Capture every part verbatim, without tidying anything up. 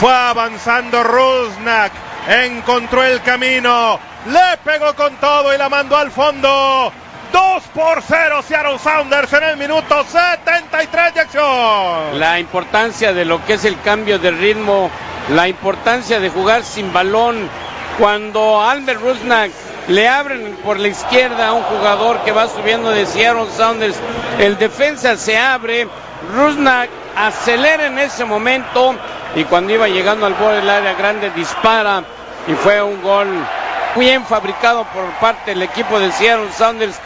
Fue avanzando Rusnak, encontró el camino, le pegó con todo y la mandó al fondo. dos por cero Seattle Sounders en el minuto setenta y tres de acción. La importancia de lo que es el cambio de ritmo, la importancia de jugar sin balón. Cuando Albert Rusnak le abren por la izquierda a un jugador que va subiendo de Seattle Sounders, el defensa se abre, Rusnak acelera en ese momento y cuando iba llegando al borde del área grande dispara y fue un gol bien fabricado por parte del equipo de Seattle Sounders.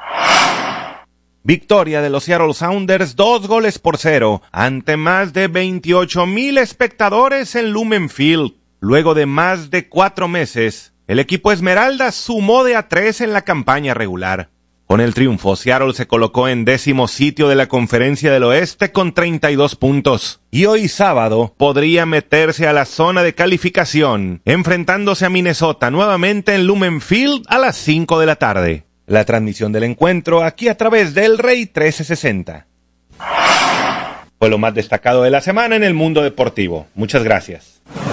Victoria de los Seattle Sounders, dos goles por cero, ante más de veintiocho mil espectadores en Lumen Field. Luego de más de cuatro meses, el equipo Esmeralda sumó de a tres en la campaña regular. Con el triunfo, Seattle se colocó en décimo sitio de la Conferencia del Oeste con treinta y dos puntos. Y hoy sábado podría meterse a la zona de calificación, enfrentándose a Minnesota nuevamente en Lumen Field a las cinco de la tarde. La transmisión del encuentro aquí a través del Rey trece sesenta. Fue lo más destacado de la semana en el mundo deportivo. Muchas gracias.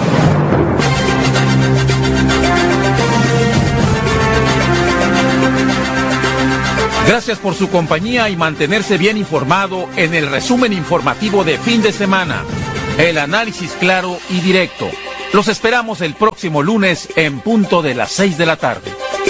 Gracias por su compañía y mantenerse bien informado en el resumen informativo de fin de semana. El análisis claro y directo. Los esperamos el próximo lunes en punto de las seis de la tarde.